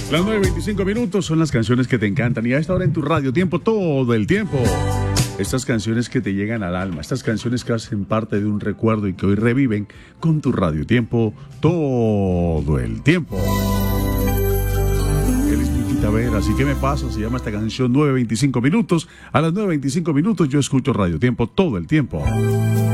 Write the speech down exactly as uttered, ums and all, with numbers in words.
Las nueve veinticinco minutos son las canciones que te encantan y a esta hora en tu radio tiempo todo el tiempo. Estas canciones que te llegan al alma, estas canciones que hacen parte de un recuerdo y que hoy reviven con tu radio tiempo todo el tiempo. Feliz Miquita Vera, así que me pasa, se llama esta canción nueve veinticinco minutos. A las nueve veinticinco minutos yo escucho Radio Tiempo todo el tiempo.